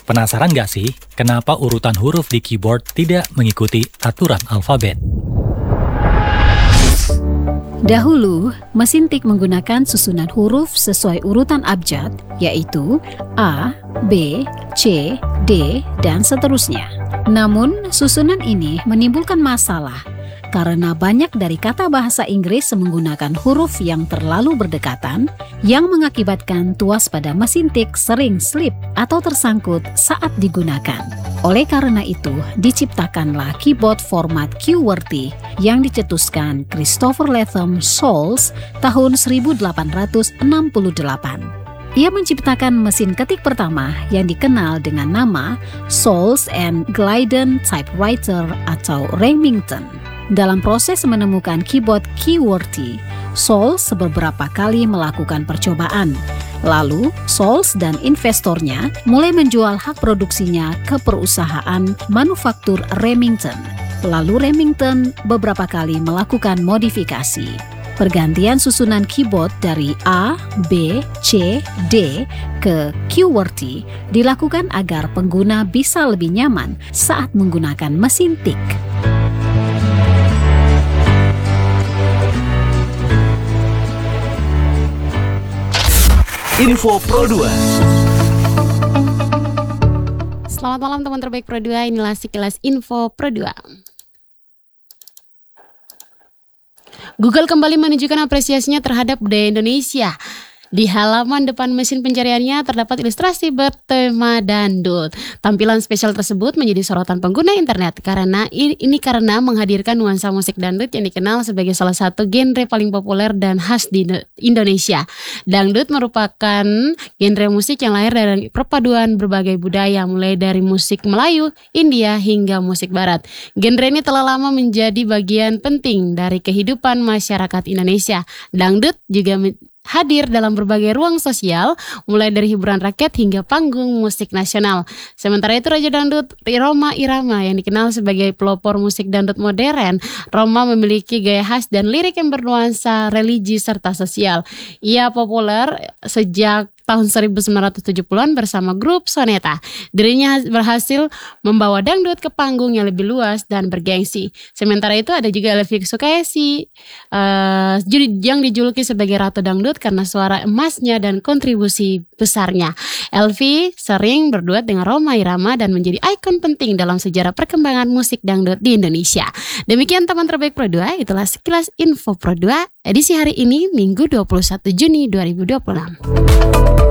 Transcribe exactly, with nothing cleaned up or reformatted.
Penasaran gak sih, kenapa urutan huruf di keyboard tidak mengikuti aturan alfabet? Dahulu, mesin tik menggunakan susunan huruf sesuai urutan abjad, yaitu A, B, C, D, dan seterusnya. Namun, susunan ini menimbulkan masalah karena banyak dari kata bahasa Inggris menggunakan huruf yang terlalu berdekatan yang mengakibatkan tuas pada mesin tik sering slip atau tersangkut saat digunakan. Oleh karena itu, diciptakanlah keyboard format QWERTY yang dicetuskan Christopher Latham Soles tahun seribu delapan ratus enam puluh delapan. Ia menciptakan mesin ketik pertama yang dikenal dengan nama Soles and Glyden Typewriter atau Remington. Dalam proses menemukan keyboard QWERTY, Soles beberapa kali melakukan percobaan. Lalu, Soles dan investornya mulai menjual hak produksinya ke perusahaan manufaktur Remington. Lalu Remington beberapa kali melakukan modifikasi. Pergantian susunan keyboard dari A, B, C, D ke QWERTY dilakukan agar pengguna bisa lebih nyaman saat menggunakan mesin tik. Info Pro dua. Selamat malam teman terbaik Pro dua, inilah sekilas Info Pro dua. Google kembali menunjukkan apresiasinya terhadap budaya Indonesia. Di halaman depan mesin pencariannya terdapat ilustrasi bertema dangdut. Tampilan spesial tersebut menjadi sorotan pengguna internet karena ini karena menghadirkan nuansa musik dangdut yang dikenal sebagai salah satu genre paling populer dan khas di Indonesia. Dangdut merupakan genre musik yang lahir dari perpaduan berbagai budaya, mulai dari musik Melayu, India, hingga musik Barat. Genre ini telah lama menjadi bagian penting dari kehidupan masyarakat Indonesia. Dangdut juga hadir dalam berbagai ruang sosial, mulai dari hiburan rakyat hingga panggung musik nasional. Sementara itu Raja Dangdut Rhoma Irama yang dikenal sebagai pelopor musik dangdut modern, Rhoma memiliki gaya khas dan lirik yang bernuansa religi serta sosial. Ia populer sejak tahun seribu sembilan ratus tujuh puluhan bersama grup Soneta. Dirinya berhasil membawa dangdut ke panggung yang lebih luas dan bergengsi. Sementara itu ada juga Elvi Sukaesi uh, yang dijuluki sebagai Ratu Dangdut karena suara emasnya dan kontribusi besarnya. Elvi sering berduet dengan Rhoma Irama dan menjadi ikon penting dalam sejarah perkembangan musik dangdut di Indonesia. Demikian teman terbaik Pro dua, itulah sekilas Info Pro dua edisi hari ini Minggu dua puluh satu Juni dua ribu dua puluh enam.